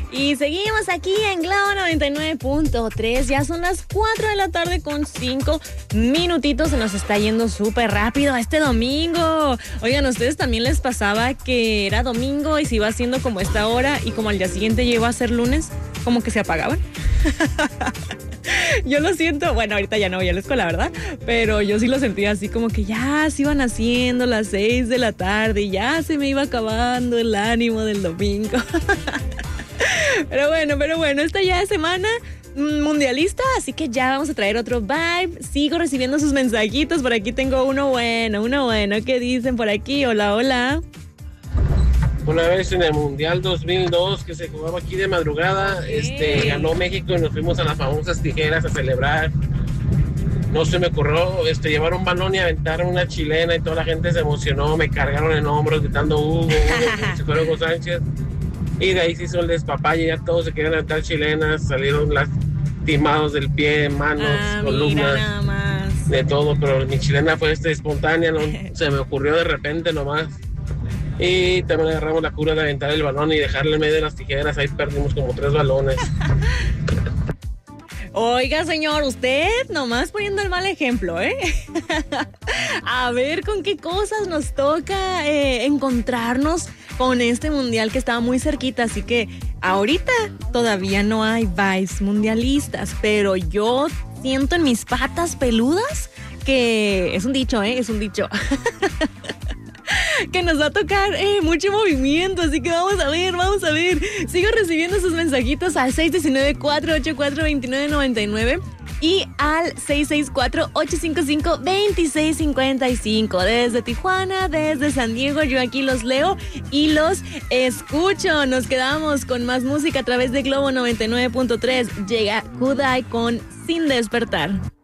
Y seguimos aquí en Globo 99.3. Ya son las 4 de la tarde con 5 minutitos. Se nos está yendo súper rápido este domingo. Oigan, ¿a ustedes también les pasaba que era domingo y se iba haciendo como esta hora y como al día siguiente llegó a ser lunes, como que se apagaban? Yo lo siento, bueno, ahorita ya no voy a la escuela, ¿verdad? Pero yo sí lo sentía así como que ya se iban haciendo las 6 de la tarde y ya se me iba acabando el ánimo del domingo. Pero bueno, esta ya es semana mundialista, así que ya vamos a traer otro vibe. Sigo recibiendo sus mensajitos, por aquí tengo uno bueno. ¿Qué dicen por aquí? Hola. Una vez en el Mundial 2002 que se jugaba aquí de madrugada, ganó México y nos fuimos a las famosas tijeras a celebrar. No se me ocurrió llevar un balón y aventar una chilena y toda la gente se emocionó, me cargaron en hombros gritando Hugo, como si fuera Hugo Sánchez. Y de ahí se hizo el despapalle, ya todos se querían aventar chilenas, salieron lastimados del pie, manos, columnas, nada más. de todo, pero mi chilena fue espontánea, no, se me ocurrió de repente nomás. Y también agarramos la cura de aventar el balón y dejarle en medio de las tijeras. Ahí perdimos como 3 balones. Oiga, señor, usted nomás poniendo el mal ejemplo, ¿eh? A ver con qué cosas nos toca encontrarnos con este mundial que estaba muy cerquita. Así que ahorita todavía no hay vibes mundialistas, pero yo siento en mis patas peludas que es un dicho, es un dicho. Que nos va a tocar mucho movimiento, así que vamos a ver. Sigo recibiendo sus mensajitos al 619-484-2999 y al 664-855-2655. Desde Tijuana, desde San Diego, yo aquí los leo y los escucho. Nos quedamos con más música a través de Globo 99.3. Llega Kudai con Sin Despertar.